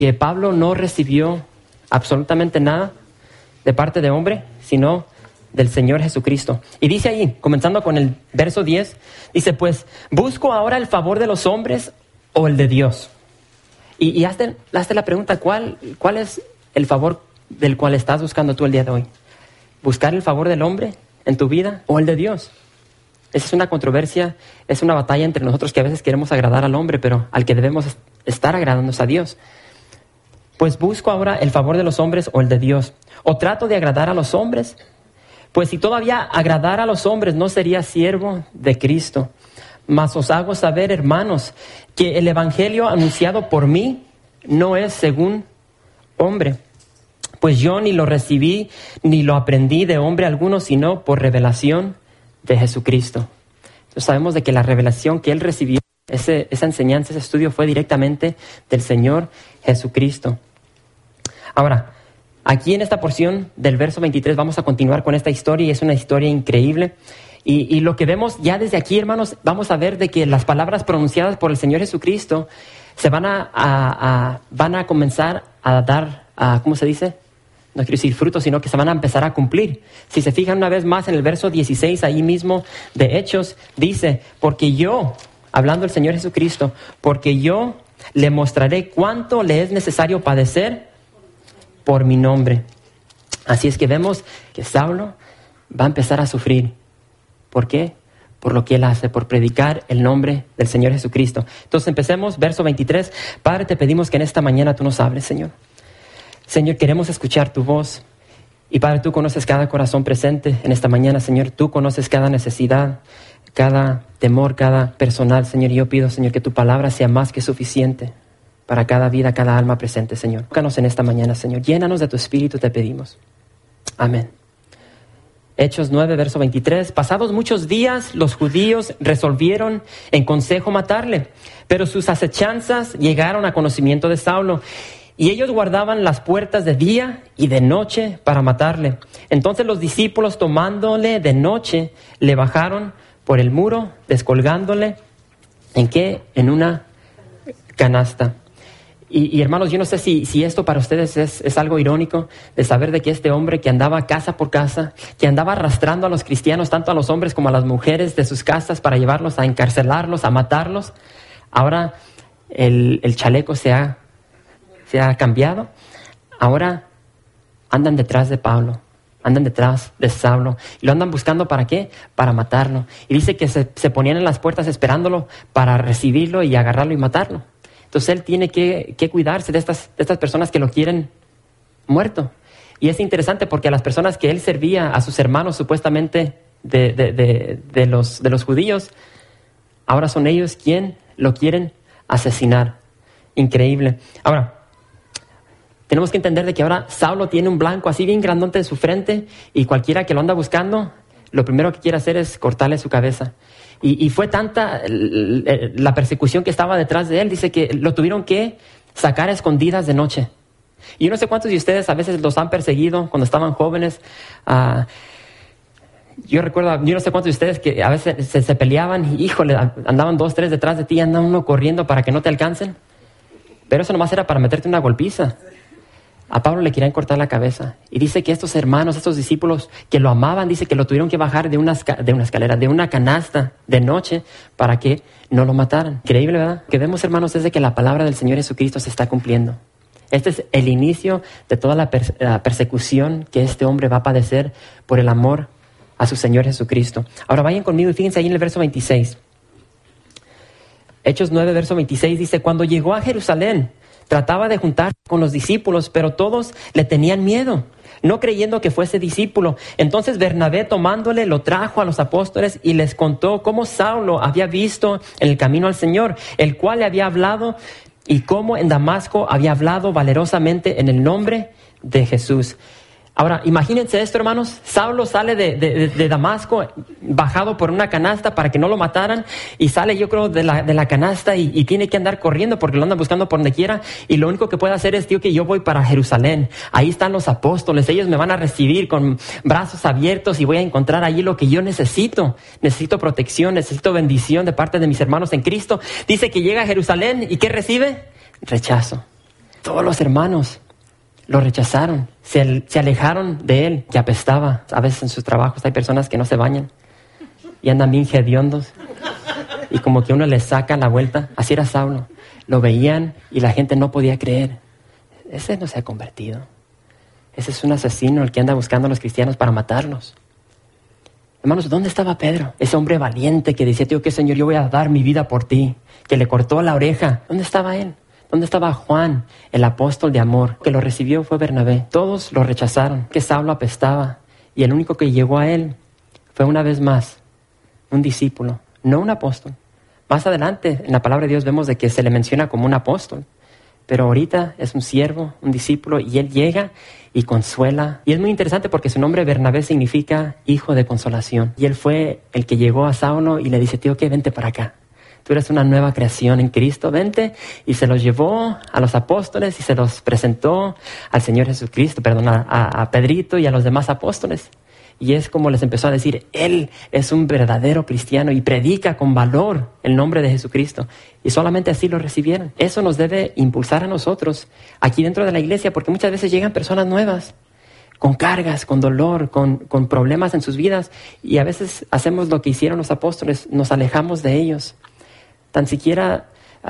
que Pablo no recibió absolutamente nada de parte de hombre, sino del Señor Jesucristo. Y dice ahí, comenzando con el verso 10, dice, pues, ¿busco ahora el favor de los hombres o el de Dios? Y hazte la pregunta, ¿cuál es el favor del cual estás buscando tú el día de hoy? ¿Buscar el favor del hombre en tu vida o el de Dios? Esa es una controversia, es una batalla entre nosotros que a veces queremos agradar al hombre, pero al que debemos estar agradándonos a Dios. Pues busco ahora el favor de los hombres o el de Dios. ¿O trato de agradar a los hombres? Pues si todavía agradar a los hombres no sería siervo de Cristo. Mas os hago saber, hermanos, que el evangelio anunciado por mí no es según hombre. Pues yo ni lo recibí ni lo aprendí de hombre alguno, sino por revelación de Jesucristo. Entonces sabemos de que la revelación que él recibió, esa enseñanza, ese estudio fue directamente del Señor Jesucristo. Ahora, aquí en esta porción del verso 23 vamos a continuar con esta historia y es una historia increíble. Y lo que vemos ya desde aquí, hermanos, vamos a ver de que las palabras pronunciadas por el Señor Jesucristo se van a comenzar a dar, ¿cómo se dice? No quiero decir frutos, sino que se van a empezar a cumplir. Si se fijan una vez más en el verso 16, ahí mismo de Hechos, dice, porque yo, hablando el Señor Jesucristo, porque yo le mostraré cuánto le es necesario padecer por mi nombre. Así es que vemos que Saulo va a empezar a sufrir. ¿Por qué? Por lo que él hace, por predicar el nombre del Señor Jesucristo. Entonces empecemos, verso 23. Padre, te pedimos que en esta mañana tú nos hables, Señor. Señor, queremos escuchar tu voz. Y Padre, tú conoces cada corazón presente en esta mañana, Señor. Tú conoces cada necesidad, cada temor, cada personal, Señor. Y yo pido, Señor, que tu palabra sea más que suficiente para cada vida, cada alma presente, Señor. Tócanos en esta mañana, Señor. Llénanos de tu espíritu, te pedimos. Amén. Hechos 9, verso 23. Pasados muchos días, los judíos resolvieron en consejo matarle, pero sus acechanzas llegaron a conocimiento de Saulo, y ellos guardaban las puertas de día y de noche para matarle. Entonces los discípulos, tomándole de noche, le bajaron por el muro, descolgándole, ¿en qué? En una canasta. Y hermanos, yo no sé si esto para ustedes es algo irónico, de saber de que este hombre que andaba casa por casa, que andaba arrastrando a los cristianos, tanto a los hombres como a las mujeres de sus casas para llevarlos a encarcelarlos, a matarlos, ahora el chaleco se ha cambiado. Ahora andan detrás de Pablo, andan detrás de Saulo, y lo andan buscando ¿para qué? Para matarlo. Y dice que se ponían en las puertas esperándolo para recibirlo y agarrarlo y matarlo. Entonces él tiene que cuidarse de estas personas que lo quieren muerto. Y es interesante porque a las personas que él servía, a sus hermanos supuestamente de los judíos, ahora son ellos quien lo quieren asesinar. Increíble. Ahora, tenemos que entender de que ahora Saulo tiene un blanco así bien grandote en su frente, y cualquiera que lo anda buscando, lo primero que quiere hacer es cortarle su cabeza. Y fue tanta la persecución que estaba detrás de él, dice que lo tuvieron que sacar a escondidas de noche. Y yo no sé cuántos de ustedes a veces los han perseguido cuando estaban jóvenes. Yo recuerdo, yo no sé cuántos de ustedes que a veces se peleaban y, híjole, andaban 2, 3 detrás de ti, andaban uno corriendo para que no te alcancen. Pero eso nomás era para meterte una golpiza. A Pablo le querían cortar la cabeza. Y dice que estos hermanos, estos discípulos que lo amaban, dice que lo tuvieron que bajar de una escalera, de una canasta de noche para que no lo mataran. Increíble, ¿verdad? Lo que vemos, hermanos, es de que la palabra del Señor Jesucristo se está cumpliendo. Este es el inicio de toda la persecución que este hombre va a padecer por el amor a su Señor Jesucristo. Ahora vayan conmigo y fíjense ahí en el verso 26. Hechos 9, verso 26 dice, cuando llegó a Jerusalén, trataba de juntarse con los discípulos, pero todos le tenían miedo, no creyendo que fuese discípulo. Entonces Bernabé, tomándole, lo trajo a los apóstoles y les contó cómo Saulo había visto en el camino al Señor, el cual le había hablado, y cómo en Damasco había hablado valerosamente en el nombre de Jesús. Ahora, imagínense esto, hermanos. Saulo sale de Damasco, bajado por una canasta para que no lo mataran, y sale, yo creo, de la canasta y tiene que andar corriendo porque lo andan buscando por donde quiera, y lo único que puede hacer es, que yo voy para Jerusalén. Ahí están los apóstoles, ellos me van a recibir con brazos abiertos y voy a encontrar allí lo que yo necesito. Necesito protección, necesito bendición de parte de mis hermanos en Cristo. Dice que llega a Jerusalén y ¿qué recibe? Rechazo. Todos los hermanos lo rechazaron, se alejaron de él, que apestaba. A veces en sus trabajos hay personas que no se bañan y andan bien hediondos y como que uno les saca la vuelta. Así era Saulo. Lo veían y la gente no podía creer. Ese no se ha convertido. Ese es un asesino el que anda buscando a los cristianos para matarlos. Hermanos, ¿dónde estaba Pedro? Ese hombre valiente que decía, tío, que Señor, yo voy a dar mi vida por ti. Que le cortó la oreja. ¿Dónde estaba él? ¿Dónde estaba Juan, el apóstol de amor? Que lo recibió fue Bernabé. Todos lo rechazaron, que Saulo apestaba. Y el único que llegó a él fue una vez más un discípulo, no un apóstol. Más adelante en la palabra de Dios vemos de que se le menciona como un apóstol. Pero ahorita es un siervo, un discípulo, y él llega y consuela. Y es muy interesante porque su nombre Bernabé significa hijo de consolación. Y él fue el que llegó a Saulo y le dice, tío, ¿qué? Vente para acá. Tú eres una nueva creación en Cristo, vente. Y se los llevó a los apóstoles y se los presentó al Señor Jesucristo, a Pedrito y a los demás apóstoles. Y es como les empezó a decir, Él es un verdadero cristiano y predica con valor el nombre de Jesucristo. Y solamente así lo recibieron. Eso nos debe impulsar a nosotros aquí dentro de la iglesia, porque muchas veces llegan personas nuevas, con cargas, con dolor, con problemas en sus vidas. Y a veces hacemos lo que hicieron los apóstoles, nos alejamos de ellos. Tan siquiera,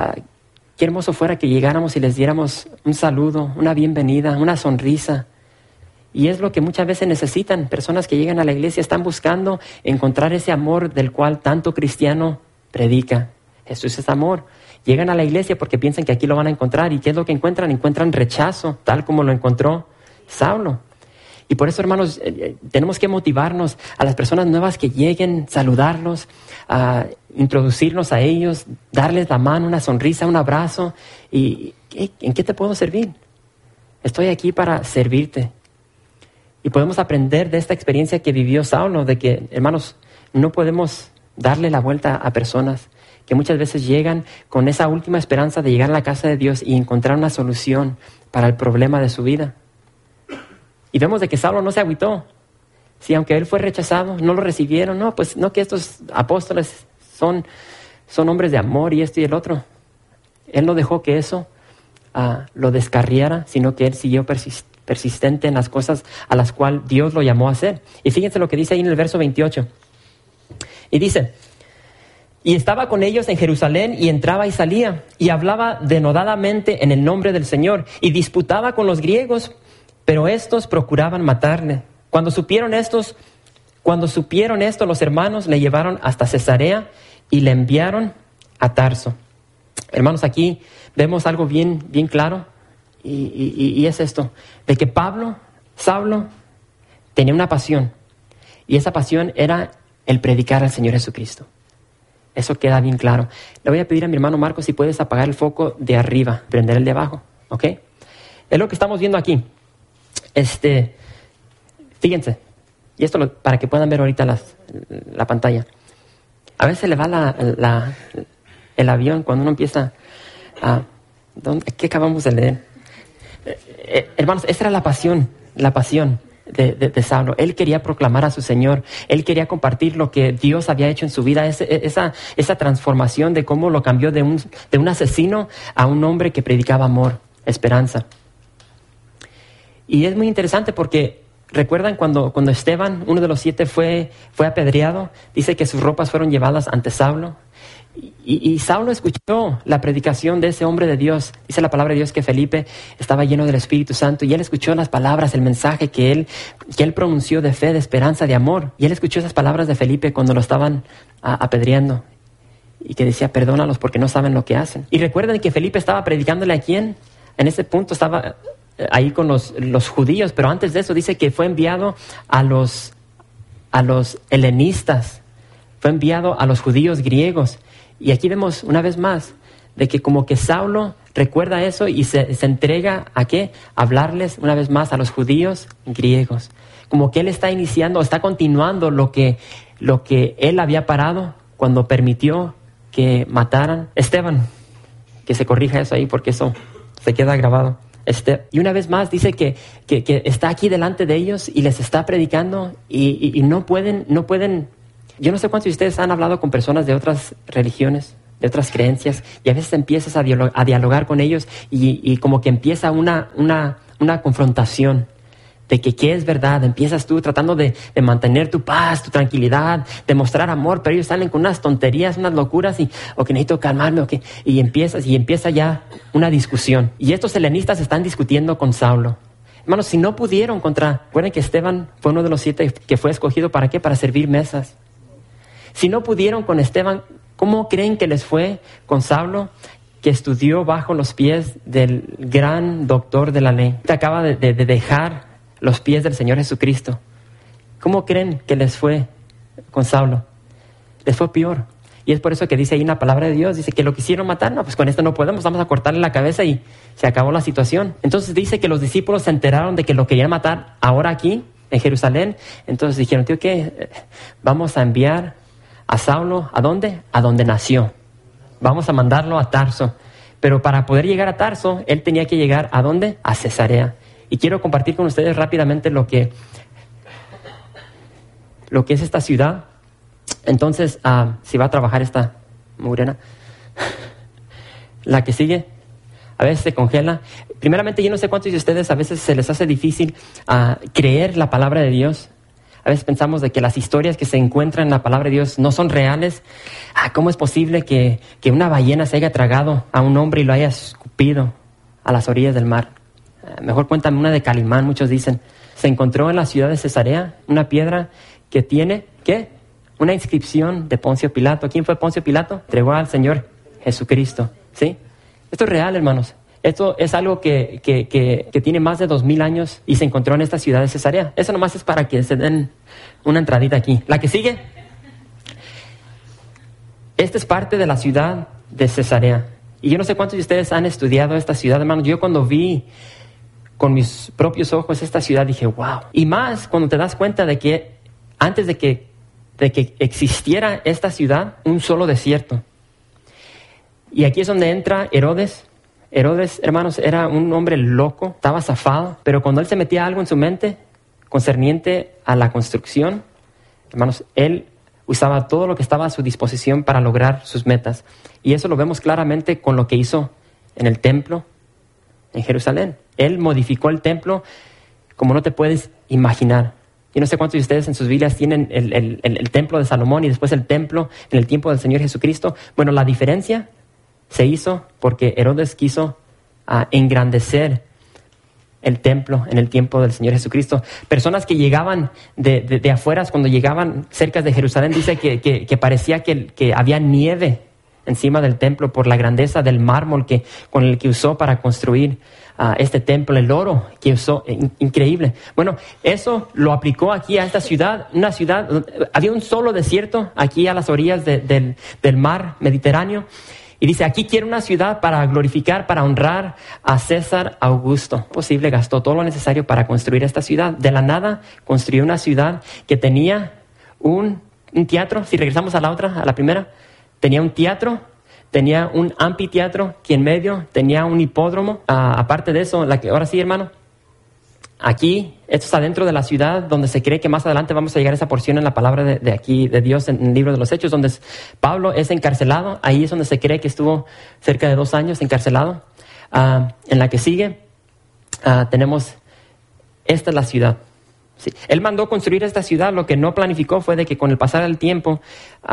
qué hermoso fuera que llegáramos y les diéramos un saludo, una bienvenida, una sonrisa. Y es lo que muchas veces necesitan. Personas que llegan a la iglesia están buscando encontrar ese amor del cual tanto cristiano predica. Jesús es amor. Llegan a la iglesia porque piensan que aquí lo van a encontrar. ¿Y qué es lo que encuentran? Encuentran rechazo, tal como lo encontró Saulo. Y por eso, hermanos, tenemos que motivarnos a las personas nuevas que lleguen, saludarlos, introducirnos a ellos, darles la mano, una sonrisa, un abrazo. ¿Y en qué te puedo servir? Estoy aquí para servirte. Y podemos aprender de esta experiencia que vivió Saulo, de que, hermanos, no podemos darle la vuelta a personas que muchas veces llegan con esa última esperanza de llegar a la casa de Dios y encontrar una solución para el problema de su vida. Y vemos de que Saulo no se agüitó. Sí, aunque él fue rechazado, no lo recibieron. No, pues no, que estos apóstoles son hombres de amor y esto y el otro. Él no dejó que eso lo descarriara, sino que él siguió persistente en las cosas a las cuales Dios lo llamó a hacer. Y fíjense lo que dice ahí en el verso 28. Y dice, y estaba con ellos en Jerusalén y entraba y salía y hablaba denodadamente en el nombre del Señor y disputaba con los griegos, pero estos procuraban matarle. Cuando supieron esto, los hermanos le llevaron hasta Cesarea y le enviaron a Tarso. Hermanos, aquí vemos algo bien claro. Y es esto, de que Saulo, tenía una pasión. Y esa pasión era el predicar al Señor Jesucristo. Eso queda bien claro. Le voy a pedir a mi hermano Marcos si puedes apagar el foco de arriba, prender el de abajo, ¿ok? Es lo que estamos viendo aquí. Fíjense, y esto para que puedan ver ahorita la pantalla. A veces le va el avión cuando uno empieza a... ¿Qué acabamos de leer? Hermanos, esa era la pasión de Saulo. Él quería proclamar a su Señor. Él quería compartir lo que Dios había hecho en su vida. Esa transformación de cómo lo cambió de un asesino a un hombre que predicaba amor, esperanza. Y es muy interesante porque recuerdan cuando Esteban, uno de los 7, fue apedreado. Dice que sus ropas fueron llevadas ante Saulo. Y Saulo escuchó la predicación de ese hombre de Dios. Dice la palabra de Dios que Felipe estaba lleno del Espíritu Santo y él escuchó las palabras, el mensaje que él pronunció de fe, de esperanza, de amor. Y él escuchó esas palabras de Felipe cuando lo estaban apedreando y que decía, perdónalos porque no saben lo que hacen. Y recuerden que Felipe estaba predicándole a quién. En ese punto estaba ahí con los judíos, pero antes de eso dice que fue enviado a los helenistas, fue enviado a los judíos griegos. Y aquí vemos una vez más de que como que Saulo recuerda eso y se entrega ¿a qué? A hablarles una vez más a los judíos griegos. Como que él está iniciando, está continuando lo que él había parado cuando permitió que mataran. Esteban, que se corrija eso ahí porque eso se queda grabado. Y una vez más dice que está aquí delante de ellos y les está predicando y no pueden. Yo no sé cuántos de ustedes han hablado con personas de otras religiones de otras creencias, y a veces empiezas a dialogar con ellos y como que empieza una confrontación de que qué es verdad. Empiezas tú tratando de mantener tu paz, tu tranquilidad, de mostrar amor, pero ellos salen con unas tonterías, unas locuras y que necesito calmarme, y empieza ya una discusión. Y estos helenistas están discutiendo con Saulo. Hermanos, si no pudieron recuerden que Esteban fue uno de los 7 que fue escogido, ¿para qué? Para servir mesas. Si no pudieron con Esteban, ¿cómo creen que les fue con Saulo, que estudió bajo los pies del gran doctor de la ley? Que acaba de dejar los pies del Señor Jesucristo. ¿Cómo creen que les fue con Saulo? Les fue peor. Y es por eso que dice ahí en la palabra de Dios, dice que lo quisieron matar. No, pues con esto no podemos, vamos a cortarle la cabeza y se acabó la situación. Entonces dice que los discípulos se enteraron de que lo querían matar ahora aquí, en Jerusalén. Entonces dijeron, tío, ¿qué? Vamos a enviar a Saulo, ¿a dónde? A donde nació. Vamos a mandarlo a Tarso. Pero para poder llegar a Tarso, él tenía que llegar ¿a dónde? A Cesarea. Y quiero compartir con ustedes rápidamente lo que es esta ciudad. Entonces, si va a trabajar esta morena, la que sigue, a veces se congela. Primeramente, yo no sé cuántos de ustedes a veces se les hace difícil creer la palabra de Dios. A veces pensamos de que las historias que se encuentran en la palabra de Dios no son reales. ¿Cómo es posible que una ballena se haya tragado a un hombre y lo haya escupido a las orillas del mar? Mejor cuéntame una de Calimán. Muchos dicen, se encontró en la ciudad de Cesarea una piedra que tiene, ¿qué? Una inscripción de Poncio Pilato. ¿Quién fue Poncio Pilato? Entregó al Señor Jesucristo, ¿sí? Esto es real, hermanos. Esto es algo que tiene más de 2000 años y se encontró en esta ciudad de Cesarea. Eso nomás es para que se den una entradita aquí. La que sigue. Esta es parte de la ciudad de Cesarea. Y yo no sé cuántos de ustedes han estudiado esta ciudad, hermanos. Yo cuando vi con mis propios ojos esta ciudad dije, wow. Y más cuando te das cuenta de que antes de que existiera esta ciudad, un solo desierto. Y aquí es donde entra Herodes. Herodes, hermanos, era un hombre loco, estaba zafado, pero cuando él se metía algo en su mente concerniente a la construcción, hermanos, él usaba todo lo que estaba a su disposición para lograr sus metas. Y eso lo vemos claramente con lo que hizo en el templo en Jerusalén. Él modificó el templo como no te puedes imaginar. Yo no sé cuántos de ustedes en sus Biblias tienen el templo de Salomón y después el templo en el tiempo del Señor Jesucristo. Bueno, la diferencia se hizo porque Herodes quiso engrandecer el templo en el tiempo del Señor Jesucristo. Personas que llegaban de afueras, cuando llegaban cerca de Jerusalén, dice que parecía que había nieve encima del templo por la grandeza del mármol con el que usó para construir este templo, el oro que usó, increíble. Bueno, eso lo aplicó aquí a esta ciudad, una ciudad, había un solo desierto aquí a las orillas del mar Mediterráneo. Y dice, aquí quiero una ciudad para glorificar, para honrar a César Augusto. Posible, gastó todo lo necesario para construir esta ciudad. De la nada, construyó una ciudad que tenía un teatro. Si regresamos a la primera, tenía un teatro, tenía un anfiteatro que en medio tenía un hipódromo. Aparte de eso, ahora sí, hermano, aquí, esto está dentro de la ciudad donde se cree que más adelante vamos a llegar a esa porción en la palabra de aquí, de Dios, en el libro de los Hechos, donde Pablo es encarcelado. Ahí es donde se cree que estuvo cerca de 2 años encarcelado. En la que sigue, tenemos, esta es la ciudad. Sí. Él mandó construir esta ciudad. Lo que no planificó fue de que con el pasar del tiempo,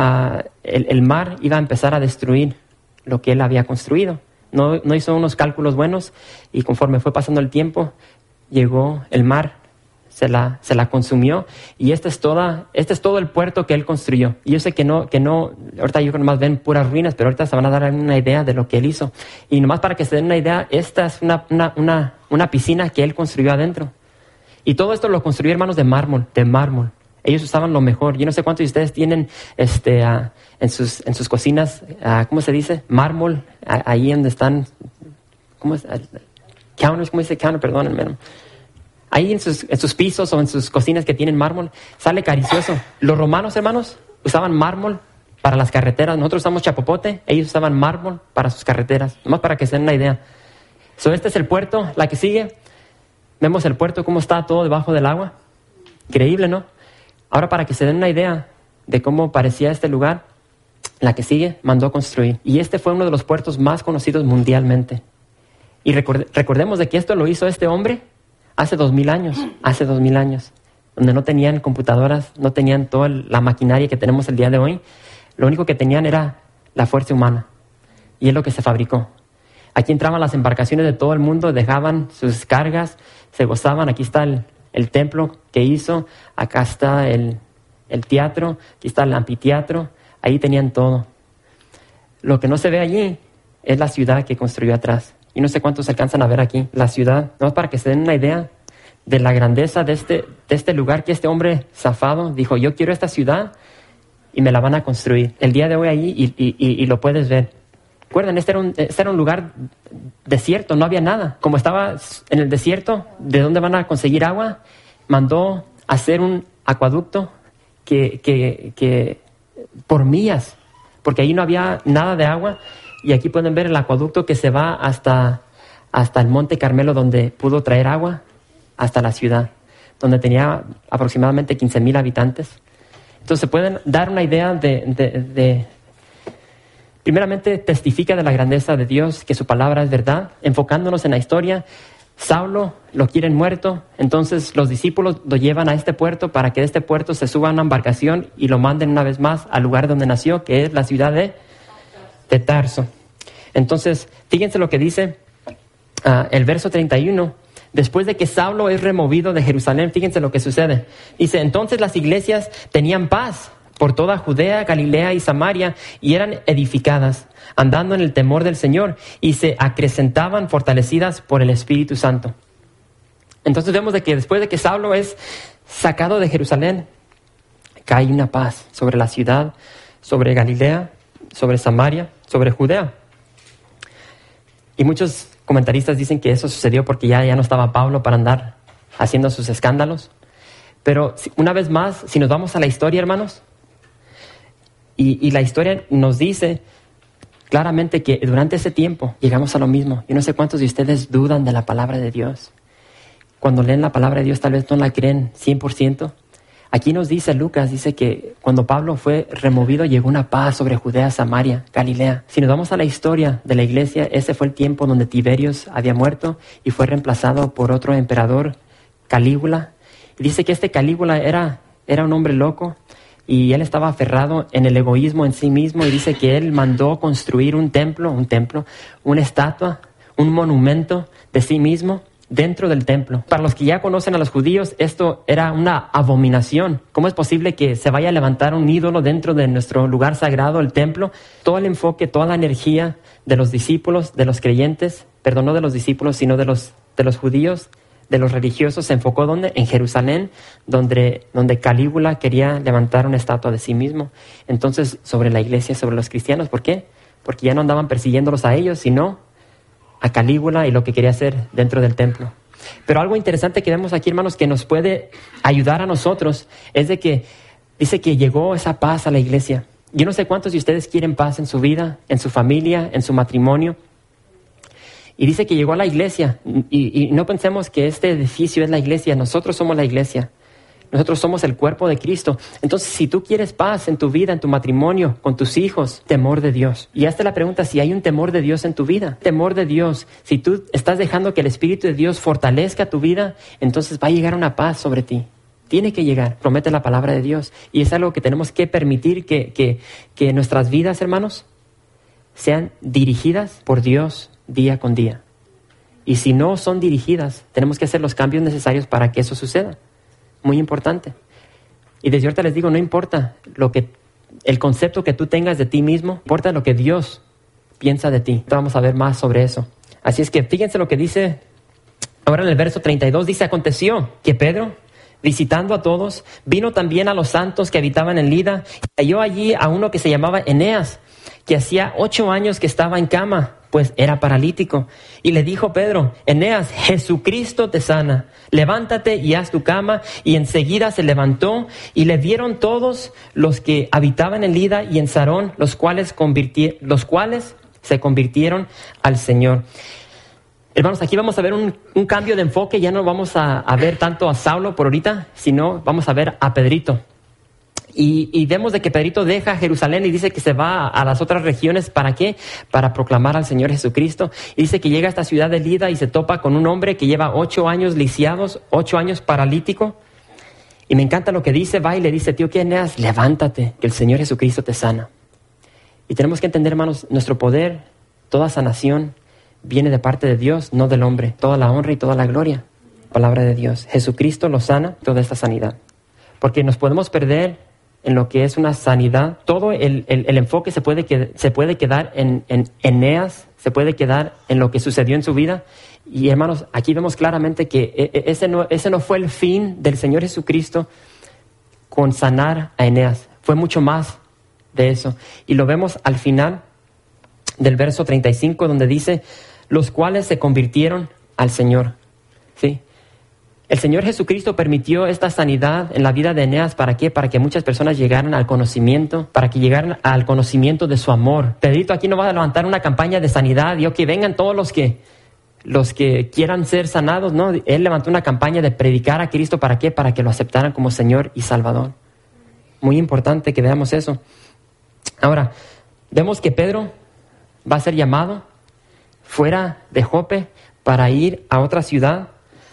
el mar iba a empezar a destruir lo que él había construido. No hizo unos cálculos buenos y conforme fue pasando el tiempo, llegó el mar, se la consumió, y este es todo el puerto que él construyó. Y yo sé que no, ahorita yo creo que nomás ven puras ruinas, pero ahorita se van a dar una idea de lo que él hizo. Y nomás para que se den una idea, esta es una piscina que él construyó adentro. Y todo esto lo construyó, hermanos, de mármol. Ellos usaban lo mejor. Yo no sé cuántos de ustedes tienen en sus cocinas, ¿cómo se dice? Mármol, ahí donde están, ¿cómo es? Counters, ¿cómo dice counter? Perdónenme. Ahí en sus pisos o en sus cocinas que tienen mármol, sale caricioso. Los romanos, hermanos, usaban mármol para las carreteras. Nosotros usamos chapopote, ellos usaban mármol para sus carreteras. Nomás para que se den una idea. Este es el puerto. La que sigue, vemos el puerto, cómo está todo debajo del agua. Increíble, ¿no? Ahora, para que se den una idea de cómo parecía este lugar, la que sigue, mandó construir. Y este fue uno de los puertos más conocidos mundialmente. Y recordemos de que esto lo hizo este hombre hace 2000 años, donde no tenían computadoras, no tenían toda la maquinaria que tenemos el día de hoy. Lo único que tenían era la fuerza humana. Y es lo que se fabricó. Aquí entraban las embarcaciones de todo el mundo, dejaban sus cargas, se gozaban. Aquí está el templo que hizo, acá está el teatro, aquí está el anfiteatro. Ahí tenían todo. Lo que no se ve allí es la ciudad que construyó atrás. Y no sé cuántos alcanzan a ver aquí, la ciudad. No, para que se den una idea de la grandeza de este lugar que este hombre zafado dijo, yo quiero esta ciudad y me la van a construir. El día de hoy allí y lo puedes ver. Recuerden, este era un lugar desierto, no había nada. Como estaba en el desierto, ¿de dónde van a conseguir agua? Mandó hacer un acueducto que por millas, porque ahí no había nada de agua. Y aquí pueden ver el acueducto que se va hasta el Monte Carmelo, donde pudo traer agua hasta la ciudad, donde tenía aproximadamente 15,000 habitantes. Entonces se pueden dar una idea primeramente testifica de la grandeza de Dios, que su palabra es verdad. Enfocándonos en la historia, Saulo lo quieren muerto, entonces los discípulos lo llevan a este puerto para que de este puerto se suba a una embarcación y lo manden una vez más al lugar donde nació, que es la ciudad de Tarso. Entonces, fíjense lo que dice el verso 31. Después de que Saulo es removido de Jerusalén, fíjense lo que sucede. Dice, entonces las iglesias tenían paz por toda Judea, Galilea y Samaria, y eran edificadas, andando en el temor del Señor, y se acrecentaban fortalecidas por el Espíritu Santo. Entonces vemos de que después de que Saulo es sacado de Jerusalén, cae una paz sobre la ciudad, sobre Galilea, sobre Samaria, sobre Judea. Y muchos comentaristas dicen que eso sucedió porque ya no estaba Pablo para andar haciendo sus escándalos. Pero una vez más, si nos vamos a la historia, hermanos, y la historia nos dice claramente que durante ese tiempo llegamos a lo mismo. Yo no sé cuántos de ustedes dudan de la palabra de Dios. Cuando leen la palabra de Dios tal vez no la creen 100%. Aquí nos dice Lucas, dice que cuando Pablo fue removido llegó una paz sobre Judea, Samaria, Galilea. Si nos vamos a la historia de la iglesia, ese fue el tiempo donde Tiberios había muerto y fue reemplazado por otro emperador, Calígula. Y dice que este Calígula era un hombre loco y él estaba aferrado en el egoísmo en sí mismo, y dice que él mandó construir un templo, una estatua, un monumento de sí mismo dentro del templo. Para los que ya conocen a los judíos, esto era una abominación. ¿Cómo es posible que se vaya a levantar un ídolo dentro de nuestro lugar sagrado, el templo? Todo el enfoque, toda la energía de los discípulos, de los creyentes, perdón, no de los discípulos, sino de los judíos, de los religiosos, se enfocó ¿dónde? En Jerusalén, donde Calígula quería levantar una estatua de sí mismo. Entonces, sobre la iglesia, sobre los cristianos, ¿por qué? Porque ya no andaban persiguiéndolos a ellos, sino a Calígula y lo que quería hacer dentro del templo. Pero algo interesante que vemos aquí, hermanos, que nos puede ayudar a nosotros, es de que dice que llegó esa paz a la iglesia. Yo no sé cuántos de ustedes quieren paz en su vida, en su familia, en su matrimonio. Y dice que llegó a la iglesia. Y no pensemos que este edificio es la iglesia. Nosotros somos la iglesia. Nosotros somos el cuerpo de Cristo. Entonces, si tú quieres paz en tu vida, en tu matrimonio, con tus hijos, temor de Dios. Y hazte la pregunta, si hay un temor de Dios en tu vida. Temor de Dios. Si tú estás dejando que el Espíritu de Dios fortalezca tu vida, entonces va a llegar una paz sobre ti. Tiene que llegar. Promete la palabra de Dios. Y es algo que tenemos que permitir que nuestras vidas, hermanos, sean dirigidas por Dios día con día. Y si no son dirigidas, tenemos que hacer los cambios necesarios para que eso suceda. Muy importante. Y desde ahorita les digo, no importa el concepto que tú tengas de ti mismo, importa lo que Dios piensa de ti. Vamos a ver más sobre eso. Así es que fíjense lo que dice ahora en el verso 32. Dice, aconteció que Pedro, visitando a todos, vino también a los santos que habitaban en Lida, y halló allí a uno que se llamaba Eneas, que hacía 8 años que estaba en cama, pues era paralítico. Y le dijo Pedro, Eneas, Jesucristo te sana, levántate y haz tu cama. Y enseguida se levantó, y le vieron todos los que habitaban en Lida y en Sarón, los cuales se convirtieron al Señor. Hermanos, aquí vamos a ver un cambio de enfoque. Ya no vamos a ver tanto a Saulo por ahorita, sino vamos a ver a Pedrito. Y vemos de que Pedrito deja Jerusalén y dice que se va a las otras regiones. ¿Para qué? Para proclamar al Señor Jesucristo. Y dice que llega a esta ciudad de Lida y se topa con un hombre que lleva 8 años lisiados, 8 años paralítico. Y me encanta lo que dice, va y le dice, tío, ¿qué Eneas? Levántate, que el Señor Jesucristo te sana. Y tenemos que entender, hermanos, nuestro poder, toda sanación, viene de parte de Dios, no del hombre. Toda la honra y toda la gloria, palabra de Dios. Jesucristo lo sana, toda esta sanidad. Porque nos podemos perder en lo que es una sanidad. Todo el enfoque se puede quedar en Eneas, se puede quedar en lo que sucedió en su vida. Y hermanos, aquí vemos claramente que ese no fue el fin del Señor Jesucristo con sanar a Eneas. Fue mucho más de eso. Y lo vemos al final del verso 35, donde dice, los cuales se convirtieron al Señor. ¿Sí? El Señor Jesucristo permitió esta sanidad en la vida de Eneas. ¿Para qué? Para que muchas personas llegaran al conocimiento, para que llegaran al conocimiento de su amor. Pedrito aquí no va a levantar una campaña de sanidad y que vengan todos los que quieran ser sanados. No, él levantó una campaña de predicar a Cristo. ¿Para qué? Para que lo aceptaran como Señor y Salvador. Muy importante que veamos eso. Ahora, vemos que Pedro va a ser llamado fuera de Jope para ir a otra ciudad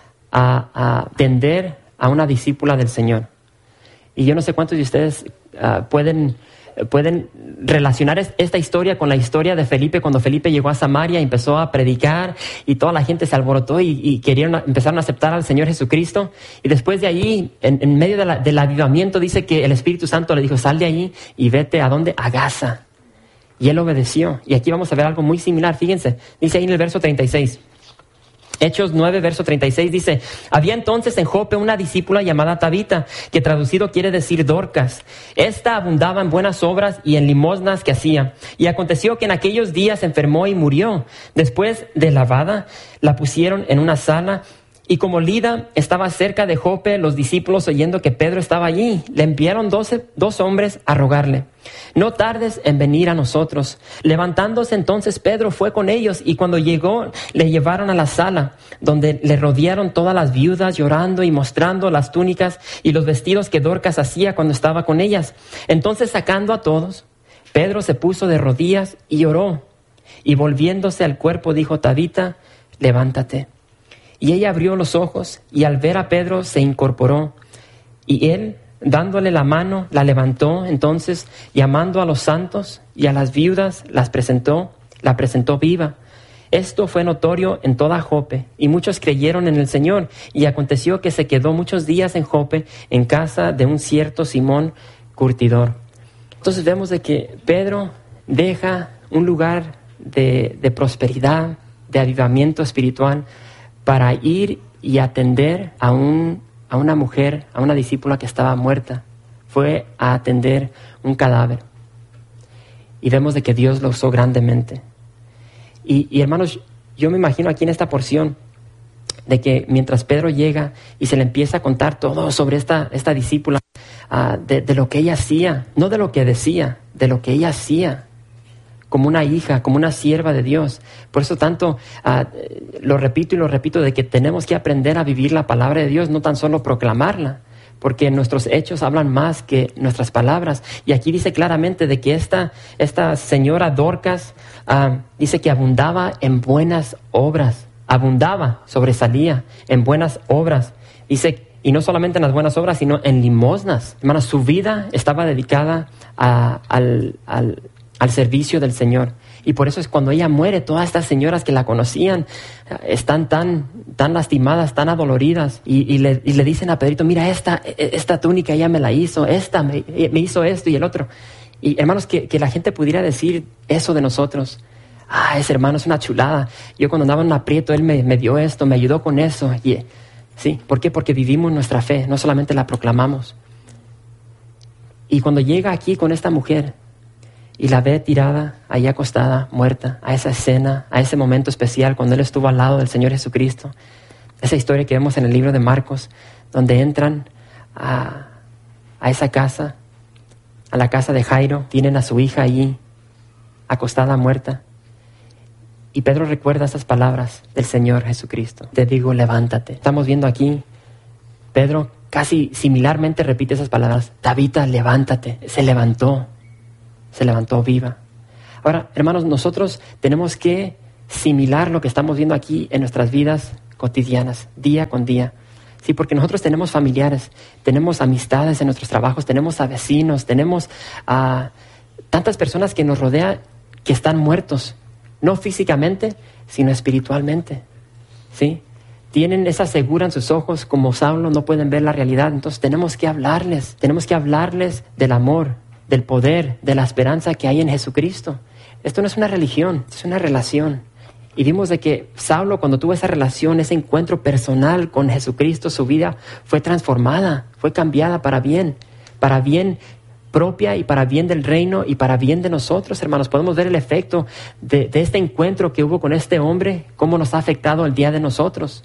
a atender a una discípula del Señor. Y yo no sé cuántos de ustedes pueden relacionar esta historia con la historia de Felipe, cuando Felipe llegó a Samaria y empezó a predicar y toda la gente se alborotó y empezaron a aceptar al Señor Jesucristo. Y después de allí, en medio del avivamiento, dice que el Espíritu Santo le dijo, sal de allí y vete ¿a dónde? A Gaza. Y él obedeció. Y aquí vamos a ver algo muy similar. Fíjense, dice ahí en el verso 36. Hechos 9, verso 36 dice, había entonces en Jope una discípula llamada Tabita, que traducido quiere decir Dorcas. Esta abundaba en buenas obras y en limosnas que hacía. Y aconteció que en aquellos días se enfermó y murió. Después de lavada, la pusieron en una sala. Y como Lida estaba cerca de Jope, los discípulos, oyendo que Pedro estaba allí, le enviaron 2 hombres a rogarle, no tardes en venir a nosotros. Levantándose entonces Pedro fue con ellos, y cuando llegó le llevaron a la sala, donde le rodearon todas las viudas, llorando y mostrando las túnicas y los vestidos que Dorcas hacía cuando estaba con ellas. Entonces, sacando a todos, Pedro se puso de rodillas y oró, y volviéndose al cuerpo dijo, Tabita, levántate. Y ella abrió los ojos, y al ver a Pedro se incorporó. Y él, dándole la mano, la levantó. Entonces, llamando a los santos y a las viudas, la presentó viva. Esto fue notorio en toda Jope, y muchos creyeron en el Señor. Y aconteció que se quedó muchos días en Jope, en casa de un cierto Simón curtidor. Entonces vemos de que Pedro deja un lugar de prosperidad, de avivamiento espiritual, para ir y atender a una mujer, a una discípula que estaba muerta. Fue a atender un cadáver. Y vemos de que Dios lo usó grandemente. Y hermanos, yo me imagino aquí en esta porción de que mientras Pedro llega y se le empieza a contar todo sobre esta discípula, de lo que ella hacía, no de lo que decía, de lo que ella hacía, como una hija, como una sierva de Dios. Por eso tanto lo repito de que tenemos que aprender a vivir la palabra de Dios, no tan solo proclamarla, porque nuestros hechos hablan más que nuestras palabras. Y aquí dice claramente de que esta señora Dorcas dice que abundaba en buenas obras, sobresalía en buenas obras. Dice, y no solamente en las buenas obras, sino en limosnas. Hermanos, su vida estaba dedicada al servicio del Señor. Y por eso es cuando ella muere, todas estas señoras que la conocían están tan lastimadas, tan adoloridas, y le dicen a Pedrito, mira, esta túnica ella me la hizo, me hizo esto y el otro. Y hermanos, que la gente pudiera decir eso de nosotros. Ese hermano es una chulada. Yo cuando andaba en un aprieto, él me dio esto, me ayudó con eso. Sí, ¿por qué? Porque vivimos nuestra fe, no solamente la proclamamos. Y cuando llega aquí con esta mujer y la ve tirada, ahí acostada, muerta, a esa escena, a ese momento especial cuando él estuvo al lado del Señor Jesucristo, esa historia que vemos en el libro de Marcos, donde entran a esa casa, a la casa de Jairo, tienen a su hija allí, acostada, muerta. Y Pedro recuerda esas palabras del Señor Jesucristo. Te digo, levántate. Estamos viendo aquí Pedro casi similarmente repite esas palabras. Tabita, levántate. Se levantó viva. Ahora, hermanos, nosotros tenemos que similar lo que estamos viendo aquí en nuestras vidas cotidianas, día con día. Sí, porque nosotros tenemos familiares, tenemos amistades en nuestros trabajos, tenemos a vecinos, tenemos a tantas personas que nos rodean que están muertos, no físicamente, sino espiritualmente. ¿Sí? Tienen esa ceguera en sus ojos, como Saulo, no pueden ver la realidad. Entonces tenemos que hablarles del amor, del poder, de la esperanza que hay en Jesucristo. Esto no es una religión, es una relación. Y vimos de que Saulo, cuando tuvo esa relación, ese encuentro personal con Jesucristo, su vida fue transformada, fue cambiada para bien propia y para bien del reino y para bien de nosotros, hermanos. Podemos ver el efecto de este encuentro que hubo con este hombre, cómo nos ha afectado el día de nosotros.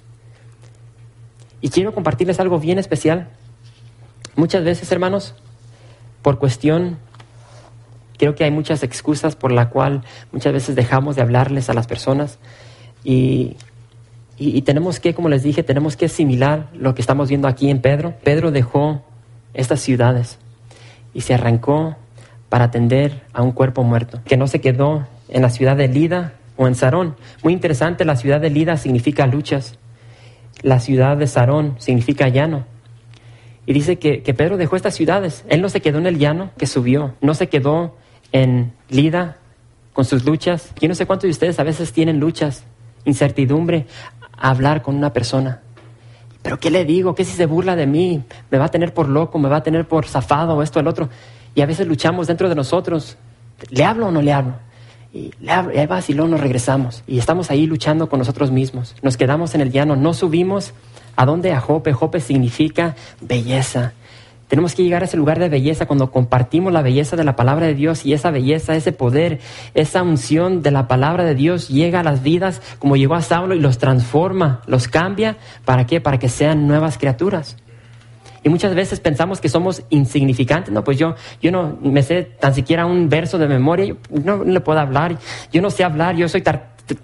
Y quiero compartirles algo bien especial. Muchas veces, hermanos, por cuestión, creo que hay muchas excusas por la cual muchas veces dejamos de hablarles a las personas y tenemos que, como les dije, tenemos que asimilar lo que estamos viendo aquí en Pedro. Pedro dejó estas ciudades y se arrancó para atender a un cuerpo muerto, que no se quedó en la ciudad de Lida o en Sarón. Muy interesante, la ciudad de Lida significa luchas, la ciudad de Sarón significa llano. Y dice que Pedro dejó estas ciudades. Él no se quedó en el llano, que subió, no se quedó en Lida con sus luchas. Yo no sé cuántos de ustedes a veces tienen luchas, incertidumbre, a hablar con una persona. ¿Pero qué le digo? ¿Qué si se burla de mí? ¿Me va a tener por loco? ¿Me va a tener por zafado? O esto, el otro. Y a veces luchamos dentro de nosotros. ¿Le hablo o no le hablo? Y le hablo, y ahí va, y luego nos regresamos. Y estamos ahí luchando con nosotros mismos. Nos quedamos en el llano, no subimos. ¿A dónde? A Jope. Jope significa belleza. Tenemos que llegar a ese lugar de belleza cuando compartimos la belleza de la palabra de Dios, y esa belleza, ese poder, esa unción de la palabra de Dios llega a las vidas como llegó a Saulo y los transforma, los cambia. ¿Para qué? Para que sean nuevas criaturas. Y muchas veces pensamos que somos insignificantes. No, pues yo no me sé tan siquiera un verso de memoria, yo no le puedo hablar, yo no sé hablar, yo soy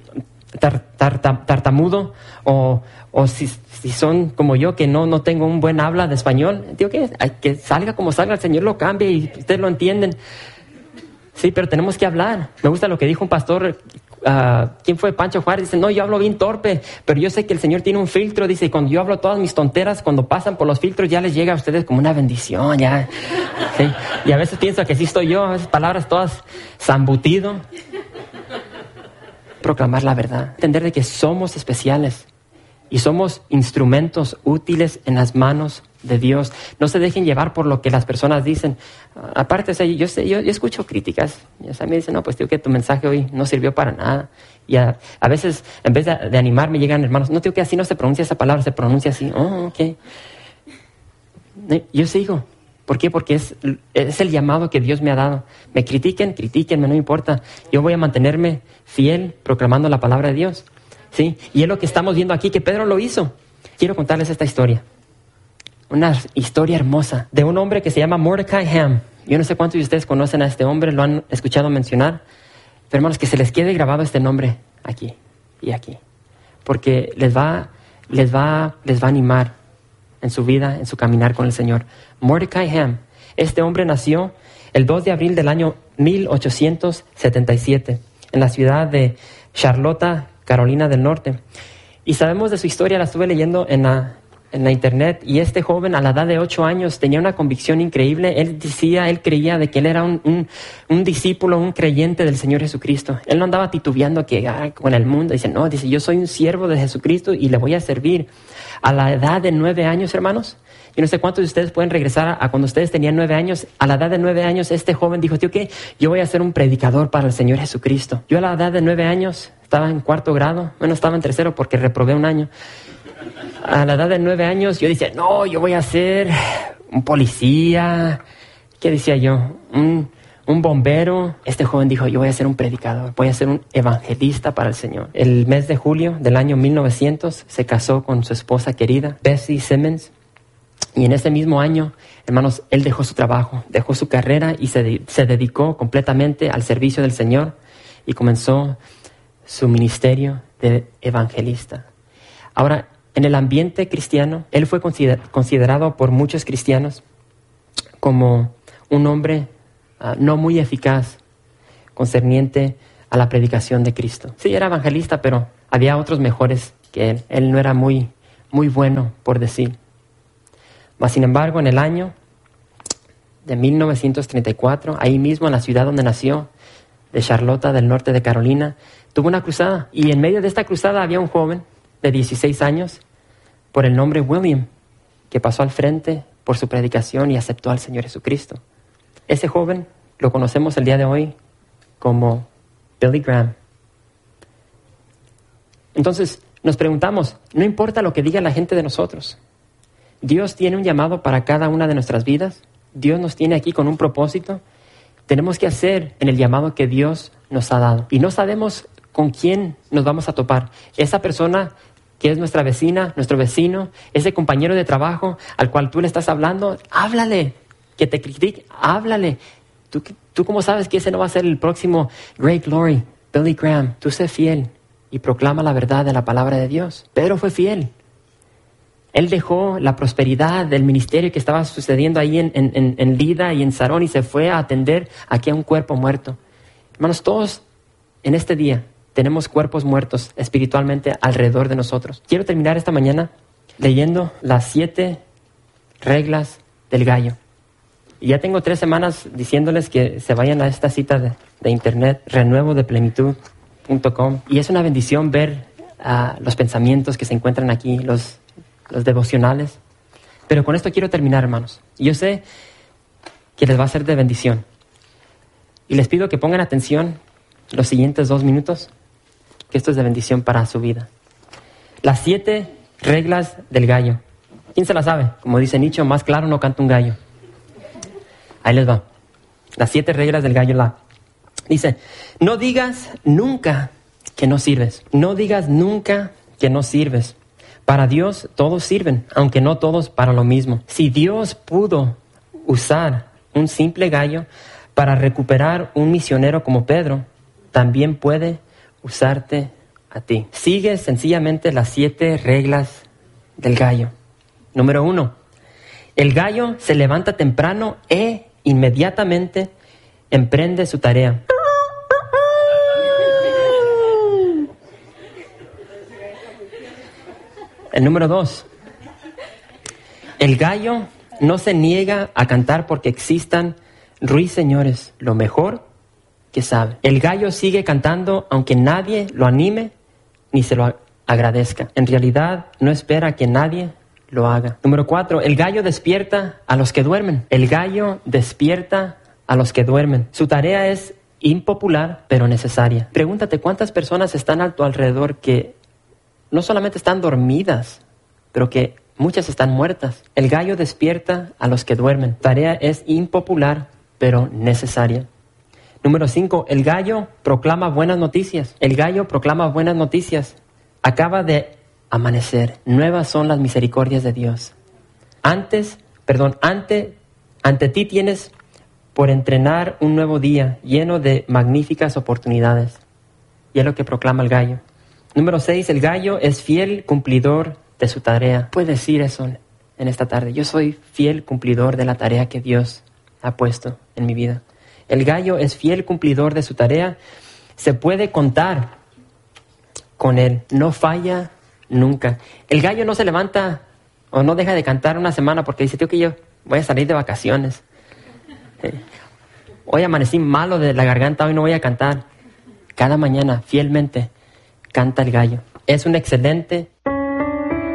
tartamudo, o si son como yo, que no tengo un buen habla de español. Digo que salga como salga, el Señor lo cambia y ustedes lo entienden. Sí, pero tenemos que hablar. Me gusta lo que dijo un pastor, ¿quién fue? Pancho Juárez. Dice, no, yo hablo bien torpe, pero yo sé que el Señor tiene un filtro. Dice, y cuando yo hablo todas mis tonteras, cuando pasan por los filtros, ya les llega a ustedes como una bendición, ya. ¿Sí? Y a veces pienso que sí estoy yo, esas palabras todas zambutido. Proclamar la verdad, entender de que somos especiales y somos instrumentos útiles en las manos de Dios. No se dejen llevar por lo que las personas dicen. Aparte, o sea, yo escucho críticas. O sea, me dicen, no, pues tío, que tu mensaje hoy no sirvió para nada. Y a veces, en vez de animarme, llegan hermanos, no, tío, que así no se pronuncia esa palabra, se pronuncia así. Oh, ok. Yo sigo. ¿Por qué? Porque es el llamado que Dios me ha dado. Me critíquenme, no importa. Yo voy a mantenerme fiel proclamando la palabra de Dios. ¿Sí? Y es lo que estamos viendo aquí, que Pedro lo hizo. Quiero contarles esta historia. Una historia hermosa de un hombre que se llama Mordecai Ham. Yo no sé cuántos de ustedes conocen a este hombre, lo han escuchado mencionar. Pero hermanos, que se les quede grabado este nombre aquí y aquí. Porque les va a animar en su vida, en su caminar con el Señor. Mordecai Ham. Este hombre nació el 2 de abril del año 1877 en la ciudad de Charlotte, Carolina del Norte. Y sabemos de su historia, la estuve leyendo en la internet, y este joven a la edad de 8 años tenía una convicción increíble. Él creía de que él era un discípulo, un creyente del Señor Jesucristo. Él no andaba titubeando con el mundo. Dice, yo soy un siervo de Jesucristo y le voy a servir. A la edad de 9 años, hermanos, yo no sé cuántos de ustedes pueden regresar a cuando ustedes tenían 9 años. A la edad de 9 años, este joven dijo, tío, ¿qué? Yo voy a ser un predicador para el Señor Jesucristo. Yo a la edad de 9 años estaba en 4º grado. Bueno, estaba en 3º porque reprobé un año. A la edad de 9 años yo decía, no, yo voy a ser un policía. ¿Qué decía yo? Un bombero. Este joven dijo, yo voy a ser un predicador, voy a ser un evangelista para el Señor. El mes de julio del año 1900 se casó con su esposa querida, Bessie Simmons. Y en ese mismo año, hermanos, él dejó su trabajo, dejó su carrera y se dedicó completamente al servicio del Señor y comenzó su ministerio de evangelista. Ahora, en el ambiente cristiano, él fue considerado por muchos cristianos como un hombre no muy eficaz concerniente a la predicación de Cristo. Sí, era evangelista, pero había otros mejores que él. Él no era muy bueno, por decir. Mas, sin embargo, en el año de 1934, ahí mismo en la ciudad donde nació, de Charlotte, del norte de Carolina, tuvo una cruzada. Y en medio de esta cruzada había un joven de 16 años, por el nombre William, que pasó al frente por su predicación y aceptó al Señor Jesucristo. Ese joven lo conocemos el día de hoy como Billy Graham. Entonces, nos preguntamos, no importa lo que diga la gente de nosotros, Dios tiene un llamado para cada una de nuestras vidas. Dios nos tiene aquí con un propósito. Tenemos que hacer en el llamado que Dios nos ha dado. Y no sabemos con quién nos vamos a topar. Esa persona que es nuestra vecina, nuestro vecino, ese compañero de trabajo al cual tú le estás hablando, háblale. Que te critique, háblale. ¿Tú cómo sabes que ese no va a ser el próximo Great Glory, Billy Graham? Tú sé fiel y proclama la verdad de la palabra de Dios. Pedro fue fiel. Él dejó la prosperidad del ministerio que estaba sucediendo ahí en Lida y en Sarón y se fue a atender aquí a un cuerpo muerto. Hermanos, todos en este día tenemos cuerpos muertos espiritualmente alrededor de nosotros. Quiero terminar esta mañana leyendo las 7 reglas del gallo. Y ya tengo 3 semanas diciéndoles que se vayan a esta cita de internet, renuevodeplenitud.com. Y es una bendición ver los pensamientos que se encuentran aquí, los devocionales. Pero con esto quiero terminar, hermanos. Yo sé que les va a ser de bendición. Y les pido que pongan atención los siguientes 2 minutos, que esto es de bendición para su vida. Las 7 reglas del gallo. ¿Quién se las sabe? Como dice Nicho, más claro no canta un gallo. Ahí les va. Las 7 reglas del gallo. Dice, no digas nunca que no sirves. No digas nunca que no sirves. Para Dios todos sirven, aunque no todos para lo mismo. Si Dios pudo usar un simple gallo para recuperar un misionero como Pedro, también puede usarte a ti. Sigue sencillamente las 7 reglas del gallo. Número 1. El gallo se levanta temprano e inmediatamente emprende su tarea. El número 2. El gallo no se niega a cantar porque existan ruiseñores, lo mejor que sabe. El gallo sigue cantando aunque nadie lo anime ni se lo agradezca. En realidad no espera que nadie lo haga. Número 4. El gallo despierta a los que duermen. El gallo despierta a los que duermen. Su tarea es impopular, pero necesaria. Pregúntate cuántas personas están a tu alrededor que no solamente están dormidas, pero que muchas están muertas. El gallo despierta a los que duermen. Su tarea es impopular, pero necesaria. Número 5. El gallo proclama buenas noticias. El gallo proclama buenas noticias. Acaba de amanecer. Nuevas son las misericordias de Dios. Ante ti tienes por entrenar un nuevo día lleno de magníficas oportunidades. Y es lo que proclama el gallo. Número 6. El gallo es fiel cumplidor de su tarea. Puedes decir eso en esta tarde. Yo soy fiel cumplidor de la tarea que Dios ha puesto en mi vida. El gallo es fiel cumplidor de su tarea. Se puede contar con él. No falla nunca. El gallo no se levanta o no deja de cantar una semana porque dice, tío, que yo voy a salir de vacaciones. Hoy amanecí malo de la garganta, hoy no voy a cantar. Cada mañana, fielmente, canta el gallo. Es un excelente